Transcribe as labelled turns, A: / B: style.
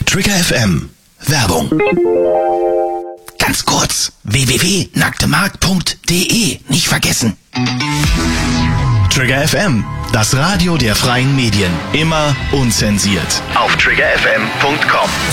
A: Trigger FM. Werbung. Ganz kurz. www.nacktemarkt.de. Nicht vergessen. Trigger FM. Das Radio der freien Medien. Immer unzensiert. Auf triggerfm.com.